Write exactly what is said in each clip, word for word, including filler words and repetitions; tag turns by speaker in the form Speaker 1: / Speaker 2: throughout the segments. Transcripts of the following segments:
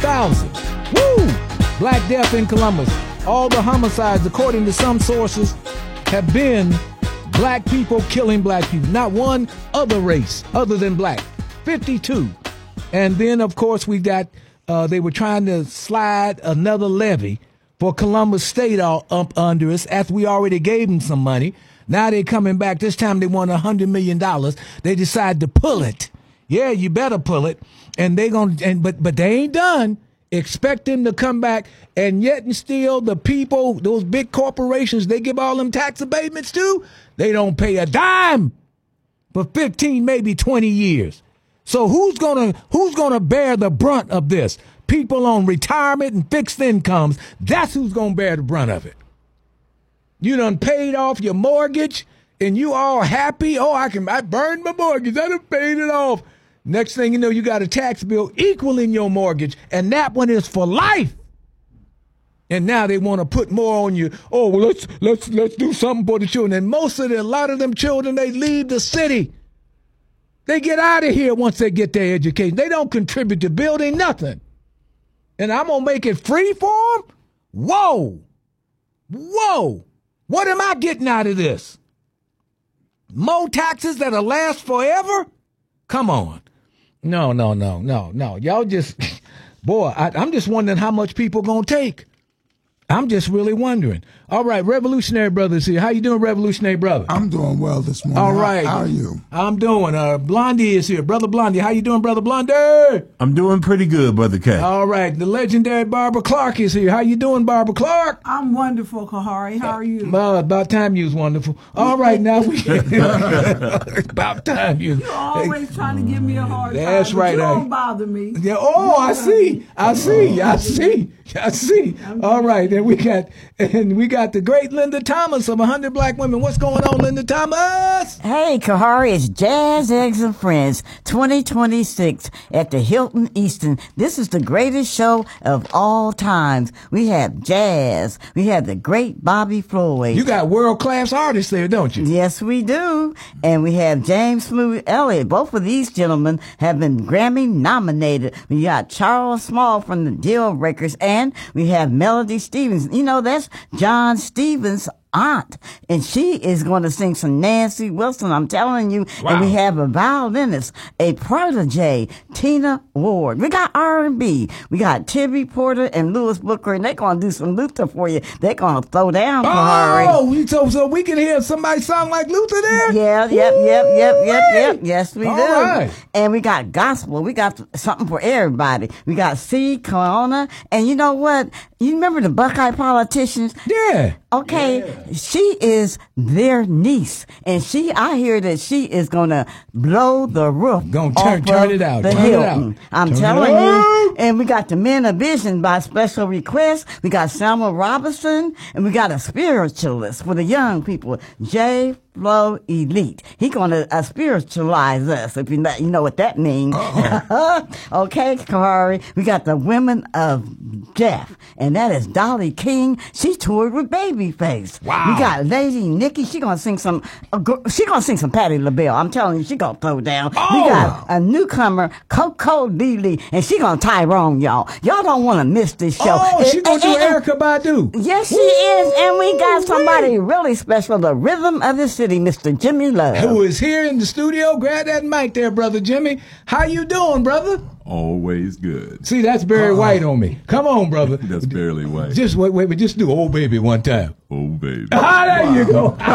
Speaker 1: thousand. Woo! Black death in Columbus. All the homicides, according to some sources, have been black people killing black people. Not one other race other than black. fifty-two. And then, of course, we got, uh, they were trying to slide another levy for Columbus State all up under us after we already gave them some money. Now they're coming back. This time they want one hundred million dollars. They decide to pull it. Yeah, you better pull it. And they gonna, and but but they ain't done. Expect them to come back, and yet and still the people, those big corporations, they give all them tax abatements to, they don't pay a dime for fifteen, maybe twenty years. So who's gonna who's gonna bear the brunt of this? People on retirement and fixed incomes. That's who's gonna bear the brunt of it. You done paid off your mortgage, and you all happy. Oh, I can I burned my mortgage. I done paid it off. Next thing you know, you got a tax bill equaling your mortgage, and that one is for life. And now they want to put more on you. Oh, well, let's let's let's do something for the children. And most of the, a lot of them children, they leave the city. They get out of here once they get their education. They don't contribute to building nothing. And I'm gonna make it free for them? Whoa, whoa! What am I getting out of this? More taxes that'll last forever? Come on. No, no, no, no, no. Y'all just, boy, I, I'm just wondering how much people gonna take. I'm just really wondering. All right, Revolutionary Brothers here. How you doing, Revolutionary Brother?
Speaker 2: I'm doing well this morning.
Speaker 1: All right.
Speaker 2: How, how are you?
Speaker 1: I'm doing. Uh, Blondie is here. Brother Blondie, how you doing, Brother Blondie?
Speaker 3: I'm doing pretty good, Brother K.
Speaker 1: All right. The legendary Barbara Clark is here. How you doing, Barbara Clark?
Speaker 4: I'm wonderful, Kahari. How are you?
Speaker 1: Uh, about time you was wonderful. All right, now we about time you.
Speaker 4: You're always trying to give me a hard time.
Speaker 1: That's right.
Speaker 4: You don't
Speaker 1: I,
Speaker 4: bother me.
Speaker 1: Yeah. Oh, I see. I see. I see. I see. All right, and we got and we got the great Linda Thomas of one hundred Black Women. What's going on, Linda Thomas?
Speaker 5: Hey, Kahari, it's Jazz Eggs and Friends twenty twenty-six at the Hilton Easton. This is the greatest show of all times. We have jazz. We have the great Bobby Floyd.
Speaker 1: You got world-class artists there, don't you?
Speaker 5: Yes, we do. And we have James Smooth Elliott. Both of these gentlemen have been Grammy nominated. We got Charles Small from the Deal Breakers, and we have Melody Stevens. You know, that's John Stevens' aunt, and she is going to sing some Nancy Wilson. I'm telling you.
Speaker 1: Wow.
Speaker 5: And we have a violinist, a protege, Tina Ward. We got R and B. We got Tibby Porter and Louis Booker, and they're going to do some Luther for you. They're going to throw down, Kahari.
Speaker 1: Oh, we, so so we can hear somebody sound like Luther there?
Speaker 5: Yeah, yep, yep, yep, yep, yep. Yes, we
Speaker 1: All
Speaker 5: do.
Speaker 1: Right.
Speaker 5: And we got gospel. We got something for everybody. We got C. Corona. And you know what? You remember the Buckeye politicians?
Speaker 1: Yeah.
Speaker 5: Okay, yeah. She is their niece, and she, I hear that she is gonna blow the roof.
Speaker 1: Gonna turn, turn it out.
Speaker 5: The
Speaker 1: turn
Speaker 5: Hilton.
Speaker 1: it out.
Speaker 5: I'm
Speaker 1: turn
Speaker 5: telling you. And we got the Men of Vision by special request. We got Samuel Robinson, and we got a spiritualist for the young people, J. Flow Elite. He gonna uh, spiritualize us, if you know, you know what that means. Okay, Kahari. We got the Women of Death, and that is Dolly King. She toured with Babyface.
Speaker 1: Wow.
Speaker 5: We got Lady Nikki. She gonna sing some. Uh, she gonna sing some Patti LaBelle. I'm telling you, she gonna throw down.
Speaker 1: Oh.
Speaker 5: We got a newcomer, Coco Lee, and she gonna Tyrone, y'all. Y'all don't want to miss this show.
Speaker 1: Oh,
Speaker 5: and,
Speaker 1: she gonna
Speaker 5: and,
Speaker 1: do
Speaker 5: and,
Speaker 1: Erykah Badu.
Speaker 5: Yes, she is, and we got somebody really special, the Rhythm of the City, Mister Jimmy Love.
Speaker 1: Who is here in the studio. Grab that mic there, Brother Jimmy. How you doing, brother?
Speaker 6: Always good.
Speaker 1: See, that's Barry uh, White on me. Come on, brother.
Speaker 6: That's barely white.
Speaker 1: Just wait, wait, wait. Just do "Oh Baby" one time.
Speaker 6: Oh baby.
Speaker 1: Ah, there wow. you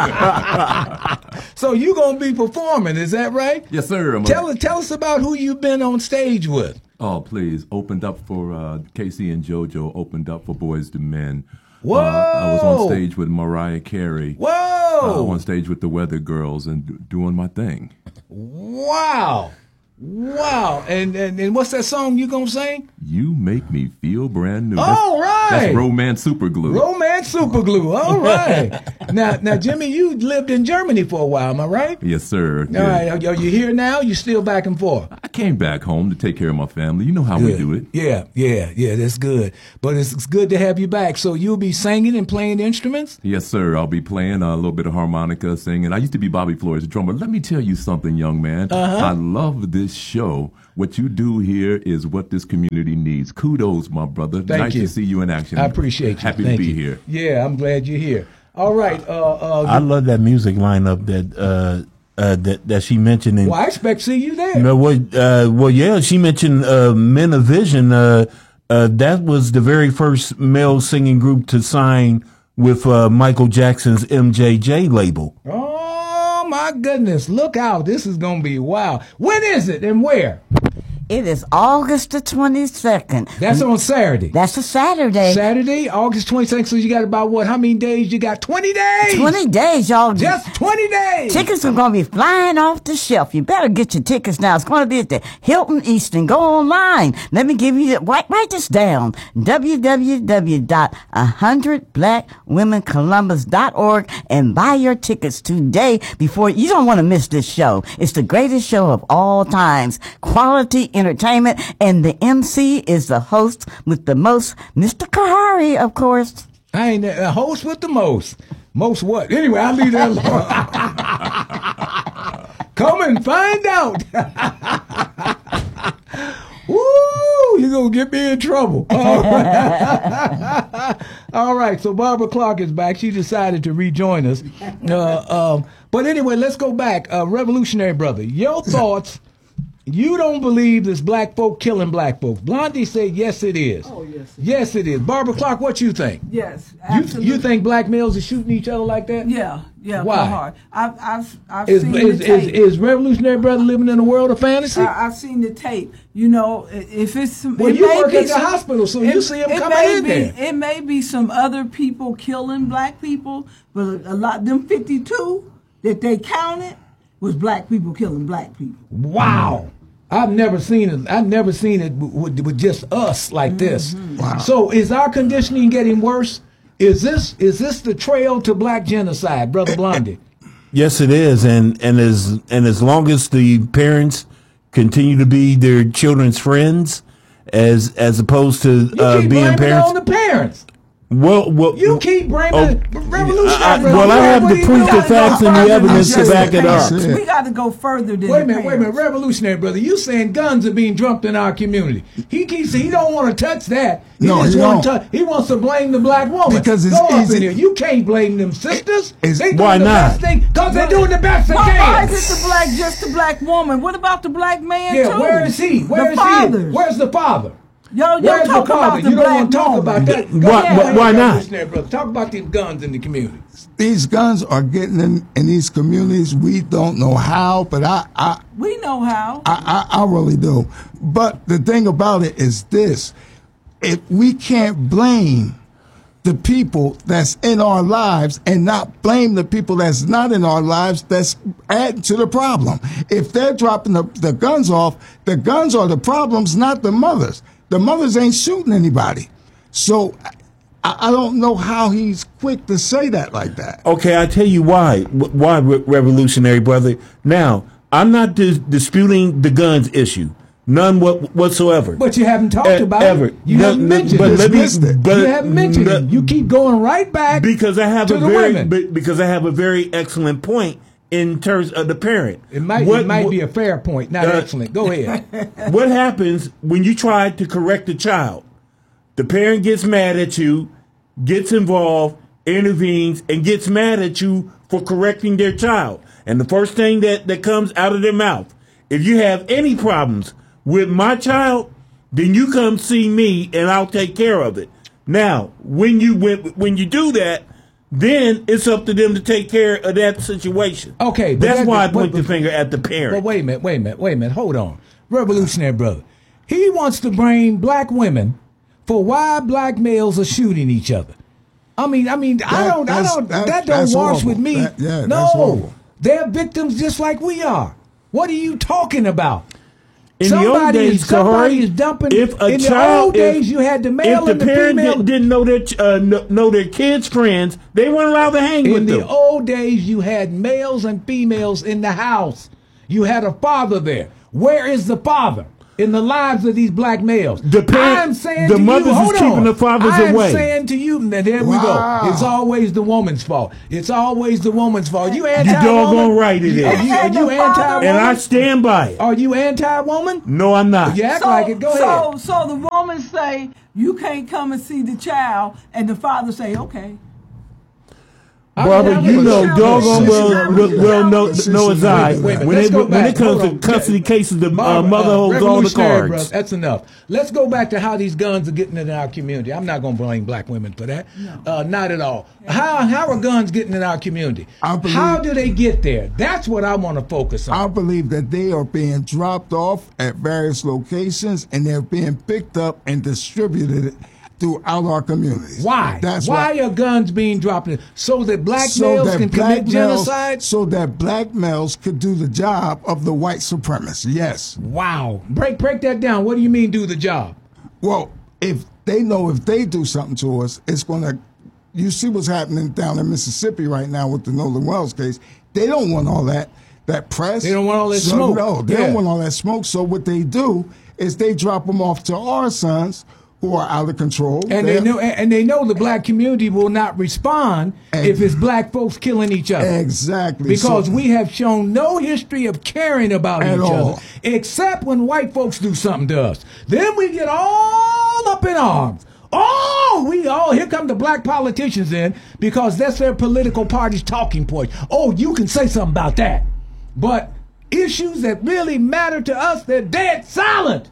Speaker 1: go. So you gonna be performing? Is that right?
Speaker 6: Yes, sir. I'm
Speaker 1: tell
Speaker 6: a-
Speaker 1: tell us about who you've been on stage with.
Speaker 6: Oh, please. Opened up for uh, Casey and JoJo. Opened up for Boys to Men.
Speaker 1: Whoa!
Speaker 6: Uh, I was on stage with Mariah Carey.
Speaker 1: Whoa!
Speaker 6: Uh, on stage with the Weather Girls and d- doing my thing.
Speaker 1: Wow! Wow! And, and and what's that song you gonna sing?
Speaker 6: You Make Me Feel Brand New.
Speaker 1: All
Speaker 6: that's,
Speaker 1: right.
Speaker 6: That's Romance Superglue.
Speaker 1: Romance Superglue. All right. now, now, Jimmy, you lived in Germany for a while, am I right?
Speaker 6: Yes, sir.
Speaker 1: All right. Are, are you here now? You still back and forth?
Speaker 6: I came back home to take care of my family. You know how
Speaker 1: good.
Speaker 6: we do it.
Speaker 1: Yeah, yeah, yeah. That's good. But it's, it's good to have you back. So you'll be singing and playing instruments?
Speaker 6: Yes, sir. I'll be playing a little bit of harmonica, singing. I used to be Bobby Floyd's drummer. Let me tell you something, young man.
Speaker 1: Uh-huh.
Speaker 6: I love this this show. What you do here is what this community needs. Kudos, my brother.
Speaker 1: Thank
Speaker 6: nice
Speaker 1: you.
Speaker 6: to see you in action.
Speaker 1: I appreciate you.
Speaker 6: Happy
Speaker 1: Thank
Speaker 6: to be
Speaker 1: you.
Speaker 6: here.
Speaker 1: Yeah, I'm glad you're here. All right. Uh, uh,
Speaker 3: I love that music lineup that uh, uh, that that she mentioned. In,
Speaker 1: well, I expect to see you there.
Speaker 3: you know what? Uh, well, yeah, she mentioned uh, Men of Vision. Uh, uh, that was the very first male singing group to sign with uh, Michael Jackson's M J J label.
Speaker 1: Oh my goodness! Look out! This is gonna be wild. When is it and where?
Speaker 5: It is August the twenty-second.
Speaker 1: That's on Saturday.
Speaker 5: That's a Saturday.
Speaker 1: Saturday, August twenty-second. So you got about what? How many days? You got twenty days.
Speaker 5: twenty days, y'all.
Speaker 1: Just twenty days.
Speaker 5: Tickets are going to be flying off the shelf. You better get your tickets now. It's going to be at the Hilton Easton. Go online. Let me give you, write, write this down. w w w dot one hundred black women columbus dot org and buy your tickets today before, you don't want to miss this show. It's the greatest show of all times. Quality entertainment, and the M C is the host with the most, Mister Kahari, of course.
Speaker 1: I ain't a host with the most. Most what? Anyway, I'll leave that alone. Come and find out. Woo! You're going to get me in trouble. All right. All right. So Barbara Clark is back. She decided to rejoin us. Uh, um, but anyway, let's go back. Uh, Revolutionary Brother, your thoughts. You don't believe this black folk killing black folks. Blondie said, yes, it is.
Speaker 4: Oh, yes.
Speaker 1: Yes, it is. Barbara Clark, what you think?
Speaker 4: Yes,
Speaker 1: You,
Speaker 4: absolutely.
Speaker 1: you think black males are shooting each other like that?
Speaker 4: Yeah, yeah.
Speaker 1: Why?
Speaker 4: Hard. I've, I've, I've
Speaker 1: Is,
Speaker 4: seen
Speaker 1: is,
Speaker 4: the
Speaker 1: is,
Speaker 4: tape.
Speaker 1: is Revolutionary Brother living in a world of fantasy?
Speaker 4: I, I've seen the tape. You know, i- if it's some.
Speaker 1: Well,
Speaker 4: it
Speaker 1: you
Speaker 4: may
Speaker 1: work
Speaker 4: be
Speaker 1: at the
Speaker 4: some-
Speaker 1: hospital, so
Speaker 4: it-
Speaker 1: you see 'em
Speaker 4: it
Speaker 1: coming
Speaker 4: may
Speaker 1: in
Speaker 4: be,
Speaker 1: there.
Speaker 4: It may be some other people killing black people, but a lot them fifty-two that they counted was black people killing black people.
Speaker 1: Wow. I've never seen it. I've never seen it with, with just us like this.
Speaker 3: Wow.
Speaker 1: So is our conditioning getting worse? Is this is this the trail to black genocide, Brother Blondie?
Speaker 3: Yes, it is, and and as and as long as the parents continue to be their children's friends, as as opposed to
Speaker 1: You
Speaker 3: uh,
Speaker 1: keep
Speaker 3: being
Speaker 1: blaming it
Speaker 3: parents.
Speaker 1: on the parents.
Speaker 3: Well, well,
Speaker 1: You keep blaming
Speaker 3: oh,
Speaker 1: the Revolutionary
Speaker 3: I-
Speaker 1: Brother.
Speaker 3: well, I have
Speaker 1: What
Speaker 3: the
Speaker 1: do you
Speaker 3: proof,
Speaker 1: do?
Speaker 3: the
Speaker 1: Gotta go
Speaker 3: facts, and the
Speaker 1: further than
Speaker 3: evidence to
Speaker 1: just
Speaker 3: back
Speaker 1: the
Speaker 3: it up.
Speaker 1: parents.
Speaker 4: We got to go further than
Speaker 1: Wait
Speaker 4: the
Speaker 1: a minute, wait a minute,
Speaker 4: parents.
Speaker 1: Revolutionary Brother. You saying guns are being dropped in our community? He keeps he don't want to touch that. He
Speaker 2: No,
Speaker 1: just
Speaker 2: he
Speaker 1: want
Speaker 2: don't.
Speaker 1: to touch. He wants to blame the black woman.
Speaker 2: Because it's
Speaker 1: Go up
Speaker 2: easy-
Speaker 1: in here. You can't blame them sisters.
Speaker 2: It's-
Speaker 1: They doing
Speaker 3: Why
Speaker 1: the
Speaker 3: not?
Speaker 1: best thing because they're doing the best they
Speaker 4: Why, why
Speaker 1: can.
Speaker 4: is it the black, just the black woman? What about the black man
Speaker 1: Yeah,
Speaker 4: too?
Speaker 1: where is he? Where
Speaker 4: the
Speaker 1: is
Speaker 4: fathers.
Speaker 1: he? Where's the father?
Speaker 4: Yo, yo,
Speaker 1: Where's
Speaker 4: talk
Speaker 1: the father?
Speaker 4: about the
Speaker 1: You don't
Speaker 4: black
Speaker 1: want to talk
Speaker 4: woman.
Speaker 1: about that. Go
Speaker 3: Why-
Speaker 1: ahead,
Speaker 3: why- why not?
Speaker 1: Revolutionary Brother. Talk about these guns in the community.
Speaker 2: These guns are getting in, in these communities. We don't know how, but I, I,
Speaker 4: We know how.
Speaker 2: I, I, I really do. But the thing about it is this: if we can't blame the people that's in our lives and not blame the people that's not in our lives, that's adding to the problem. If they're dropping the, the guns off, the guns are the problems, not the mothers. The mothers ain't shooting anybody. So I, I don't know how he's quick to say that like that.
Speaker 3: Okay, I tell you why. Wh- Why, Re- Revolutionary Brother? Now, I'm not dis- disputing the guns issue, none what- whatsoever.
Speaker 1: But you haven't talked
Speaker 3: E-
Speaker 1: about
Speaker 3: ever.
Speaker 1: it. You
Speaker 3: No,
Speaker 1: haven't
Speaker 3: no,
Speaker 1: mentioned
Speaker 3: but
Speaker 1: it.
Speaker 3: let me-
Speaker 2: Dismissed it.
Speaker 3: but-
Speaker 1: you haven't mentioned
Speaker 3: no,
Speaker 1: it. You keep going right back
Speaker 3: because I have
Speaker 1: to
Speaker 3: a
Speaker 1: the
Speaker 3: very
Speaker 1: women.
Speaker 3: be- because I have a very excellent point in terms of the parent.
Speaker 1: It might
Speaker 3: What-
Speaker 1: it might
Speaker 3: what-
Speaker 1: be a fair point, not
Speaker 3: Uh,
Speaker 1: excellent. Go ahead.
Speaker 3: What happens when you try to correct a child? The parent gets mad at you, gets involved, intervenes, and gets mad at you for correcting their child. And the first thing that, that comes out of their mouth, if you have any problems with my child, then you come see me and I'll take care of it. Now, when you when, when you do that, then it's up to them to take care of that situation.
Speaker 1: Okay, but
Speaker 3: that's
Speaker 1: that-
Speaker 3: why I
Speaker 1: but-
Speaker 3: point
Speaker 1: but-
Speaker 3: the finger at the parent.
Speaker 1: But wait a minute, wait a minute, wait a minute. Hold on. Revolutionary Brother. He wants to blame black women for why black males are shooting each other. I mean, I mean, I
Speaker 2: That-
Speaker 1: don't, I
Speaker 2: that's-
Speaker 1: don't,
Speaker 2: that-
Speaker 1: that don't
Speaker 2: that's
Speaker 1: wash
Speaker 2: awful.
Speaker 1: with me.
Speaker 2: That- yeah,
Speaker 1: no,
Speaker 2: that's awful.
Speaker 1: they're victims just like we are. What are you talking about?
Speaker 3: In the old
Speaker 1: Somebody is-
Speaker 3: days,
Speaker 1: somebody
Speaker 3: Kahari,
Speaker 1: is dumping-
Speaker 3: If a
Speaker 1: in the
Speaker 3: child,
Speaker 1: old
Speaker 3: if,
Speaker 1: days, you had the
Speaker 3: if
Speaker 1: male
Speaker 3: the
Speaker 1: and the
Speaker 3: parent
Speaker 1: female-
Speaker 3: didn't, didn't know their ch- uh, know, know their kids' friends, they weren't allowed to hang
Speaker 1: In
Speaker 3: with
Speaker 1: the
Speaker 3: them.
Speaker 1: old days, you had males and females in the house. You had a father there. Where is the father? in the lives of these black males.
Speaker 3: The parent-
Speaker 1: I'm saying
Speaker 3: the
Speaker 1: to
Speaker 3: mothers
Speaker 1: you,
Speaker 3: is
Speaker 1: hold
Speaker 3: keeping
Speaker 1: on.
Speaker 3: the fathers
Speaker 1: I'm
Speaker 3: away.
Speaker 1: saying to you, and there we
Speaker 2: Wow.
Speaker 1: go. It's always the woman's fault. It's always the woman's fault. You
Speaker 3: You
Speaker 1: anti-woman?
Speaker 3: doggone right it
Speaker 1: Are you,
Speaker 3: is.
Speaker 1: are you anti-woman?
Speaker 3: And I stand by it.
Speaker 1: Are you anti-woman?
Speaker 3: No, I'm not.
Speaker 1: You act
Speaker 4: So,
Speaker 1: like it. Go
Speaker 4: so,
Speaker 1: ahead.
Speaker 4: so the woman say you can't come and see the child, and the father say okay.
Speaker 3: Barbara,
Speaker 1: I mean,
Speaker 3: you
Speaker 1: I
Speaker 3: know
Speaker 1: mean,
Speaker 3: doggone
Speaker 2: she's-
Speaker 3: well,
Speaker 2: she's-
Speaker 3: well, well know,
Speaker 2: she's-
Speaker 3: know as
Speaker 2: she's-
Speaker 3: I.
Speaker 2: wait,
Speaker 1: Wait a minute,
Speaker 3: When
Speaker 1: let's
Speaker 3: it,
Speaker 1: go
Speaker 3: when
Speaker 1: back.
Speaker 3: it comes
Speaker 1: Hold
Speaker 3: to
Speaker 1: on.
Speaker 3: custody cases, the uh,
Speaker 1: Barbara,
Speaker 3: mother
Speaker 1: uh,
Speaker 3: holds all the
Speaker 1: revolutionary,
Speaker 3: cards.
Speaker 1: bro, that's enough. Let's go back to how these guns are getting in our community. I'm not going to blame black women for that. Uh, not at all. How how are guns getting in our community?
Speaker 2: I believe-
Speaker 1: How do they get there? That's what I want to focus on.
Speaker 2: I believe that they are being dropped off at various locations and they're being picked up and distributed throughout our communities.
Speaker 1: Why?
Speaker 2: That's
Speaker 1: Why
Speaker 2: right.
Speaker 1: are guns being dropped in? So that black
Speaker 2: So
Speaker 1: males
Speaker 2: that
Speaker 1: can
Speaker 2: black
Speaker 1: commit
Speaker 2: males-
Speaker 1: genocide?
Speaker 2: So that black males could do the job of the white supremacist. Yes.
Speaker 1: Wow. Break break that down. What do you mean do the job?
Speaker 2: Well, if they know if they do something to us, it's going to. You see what's happening down in Mississippi right now with the Nolan Wells case. They don't want all that that press.
Speaker 1: They don't want all that
Speaker 2: So,
Speaker 1: smoke.
Speaker 2: No, they
Speaker 1: Yeah.
Speaker 2: don't want all that smoke. So what they do is they drop them off to our sons who are out of control.
Speaker 1: And
Speaker 2: They're-
Speaker 1: they know and they know the black community will not respond if it's black folks killing each other.
Speaker 2: Exactly.
Speaker 1: Because
Speaker 2: So-
Speaker 1: we have shown no history of caring about
Speaker 2: At
Speaker 1: each
Speaker 2: all.
Speaker 1: other, except when white folks do something to us. Then we get all up in arms. Oh, we all, here come the black politicians in because that's their political party's talking point. Oh, you can say something about that. But issues that really matter to us, they're dead silent.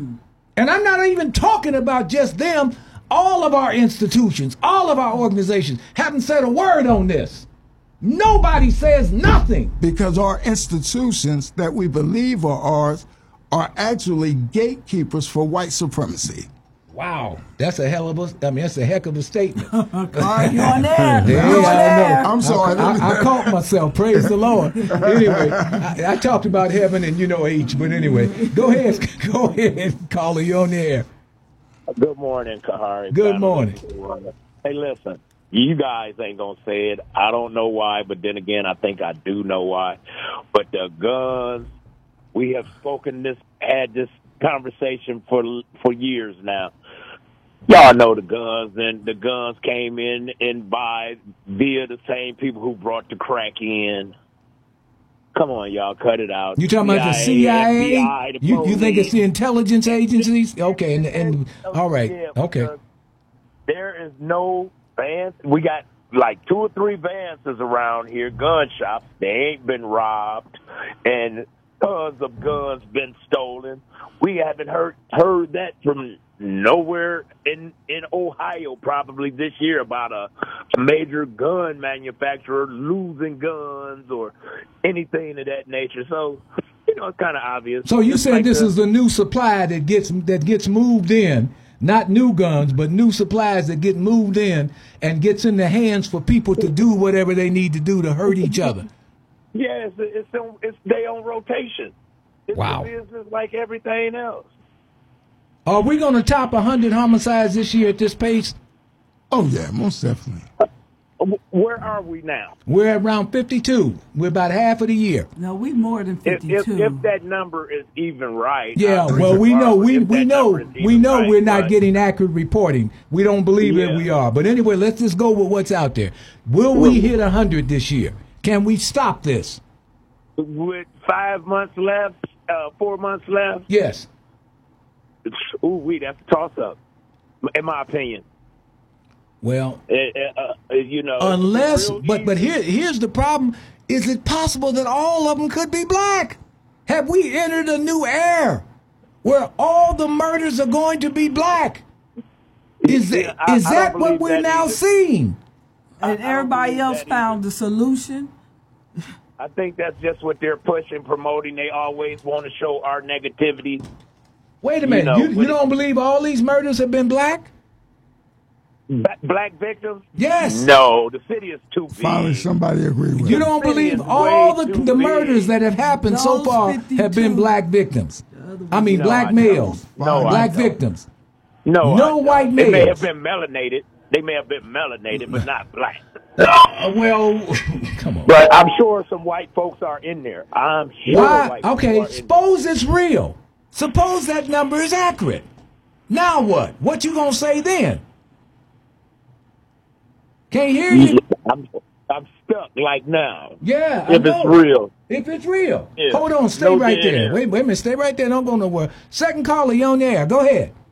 Speaker 1: And I'm not even talking about just them. All of our institutions, all of our organizations haven't said a word on this. Nobody says nothing.
Speaker 2: because our institutions that we believe are ours are actually gatekeepers for white supremacy.
Speaker 1: Wow, that's a hell of a. I mean, that's a heck of a statement.
Speaker 4: All right, you on there?
Speaker 1: Yeah,
Speaker 4: You
Speaker 1: I
Speaker 4: on
Speaker 1: know.
Speaker 4: there?
Speaker 2: I'm sorry.
Speaker 1: I, I, I caught myself. Praise the Lord. Anyway, I, I talked about heaven and you know H, but anyway, go ahead, go ahead, caller. You on the air?
Speaker 7: Good morning, Kahari.
Speaker 1: Good morning.
Speaker 7: Hey, listen, you guys ain't going to say it. I don't know why, but then again, I think I do know why. But the guns, we have spoken this, had this conversation for for years now. Y'all know the guns, and the guns came in and by via the same people who brought the crack in. Come on, y'all, cut it out.
Speaker 1: You talking about the C I A?
Speaker 7: F B I, the
Speaker 1: You you think it's the
Speaker 7: police.
Speaker 1: intelligence agencies? Okay, and and all right,
Speaker 7: Yeah,
Speaker 1: okay.
Speaker 7: because there is no vans. We got like two or three vances around here, gun shops. They ain't been robbed, and tons of guns been stolen. We haven't heard heard that from nowhere in in Ohio probably this year about a, a major gun manufacturer losing guns or anything of that nature. So, you know, it's kind of obvious.
Speaker 1: So you
Speaker 7: Just
Speaker 1: said
Speaker 7: like
Speaker 1: this
Speaker 7: the-
Speaker 1: is the new supply that gets that gets moved in, not new guns, but new supplies that get moved in and gets in the hands for people to do whatever they need to do to hurt each other.
Speaker 7: Yeah, it's it's, on, it's they on rotation. It's
Speaker 1: Wow.
Speaker 7: a business like everything else.
Speaker 1: Are we going to top one hundred homicides this year at this pace?
Speaker 2: Oh, yeah, most definitely.
Speaker 7: Wh- Where are we now?
Speaker 1: We're at around fifty-two. We're about half of the year.
Speaker 4: No, we more than
Speaker 7: If, if
Speaker 4: fifty-two.
Speaker 7: if that number is even right.
Speaker 1: Yeah,
Speaker 7: I agree
Speaker 1: well,
Speaker 7: with
Speaker 1: we know
Speaker 7: Barbara,
Speaker 1: we
Speaker 7: if
Speaker 1: we
Speaker 7: that
Speaker 1: know
Speaker 7: number is
Speaker 1: we
Speaker 7: even
Speaker 1: know
Speaker 7: right,
Speaker 1: we're not
Speaker 7: but-
Speaker 1: getting accurate reporting. We don't believe that
Speaker 7: Yeah.
Speaker 1: we are. But anyway, let's just go with what's out there. Will we hit one hundred this year? Can we stop this?
Speaker 7: With five months left, uh, four months left,
Speaker 1: Yes.
Speaker 7: ooh, we that's a toss up, in my opinion.
Speaker 1: Well,
Speaker 7: Uh, uh, uh, you know,
Speaker 1: unless,
Speaker 7: real
Speaker 1: but but
Speaker 7: easy.
Speaker 1: here here's the problem: is it possible that all of them could be black? Have we entered a new era where all the murders are going to be black? Is
Speaker 7: Yeah,
Speaker 1: it,
Speaker 7: I-
Speaker 1: is
Speaker 7: I don't
Speaker 1: that what
Speaker 7: believe
Speaker 1: we're
Speaker 7: that
Speaker 1: now
Speaker 7: either.
Speaker 1: seeing?
Speaker 7: I- I
Speaker 4: and
Speaker 7: don't
Speaker 4: everybody
Speaker 7: believe
Speaker 4: else
Speaker 7: that
Speaker 4: found
Speaker 7: either.
Speaker 4: the solution.
Speaker 7: I think that's just what they're pushing, promoting. They always want to show our negativity.
Speaker 1: Wait a
Speaker 7: You
Speaker 1: minute,
Speaker 7: know,
Speaker 1: you, you
Speaker 7: when-
Speaker 1: don't believe all these murders have been black?
Speaker 7: Ba- Black victims?
Speaker 1: Yes.
Speaker 7: No, the city is too big.
Speaker 2: Finally, somebody agree with
Speaker 1: You
Speaker 2: it.
Speaker 1: don't
Speaker 7: city
Speaker 1: believe
Speaker 7: is
Speaker 1: all
Speaker 7: way
Speaker 1: the,
Speaker 7: too
Speaker 1: the murders
Speaker 7: big.
Speaker 1: that have happened so
Speaker 4: Those
Speaker 1: far have been
Speaker 4: fifty-two.
Speaker 1: black victims. I mean,
Speaker 7: No,
Speaker 1: black
Speaker 7: I
Speaker 1: males,
Speaker 7: don't. No, I
Speaker 1: black
Speaker 7: don't.
Speaker 1: victims.
Speaker 7: No,
Speaker 1: No
Speaker 7: I don't.
Speaker 1: white
Speaker 7: They may
Speaker 1: males.
Speaker 7: have been melanated. They may have been melanated, but not black.
Speaker 1: Uh, well, come on.
Speaker 7: But I'm sure some white folks are in there. I'm sure
Speaker 1: Why?
Speaker 7: white folks
Speaker 1: Okay,
Speaker 7: are in
Speaker 1: suppose it's real. Suppose that number is accurate. Now what? What you gonna say then? Can't hear you.
Speaker 7: I'm, I'm stuck like now.
Speaker 1: Yeah, I
Speaker 7: If
Speaker 1: know.
Speaker 7: it's real.
Speaker 1: If it's real.
Speaker 7: Yeah.
Speaker 1: Hold on, stay
Speaker 7: No
Speaker 1: right
Speaker 7: dead
Speaker 1: there.
Speaker 7: air.
Speaker 1: Wait, wait a minute, stay right there. Don't go nowhere. Second caller, you on the air. Go ahead.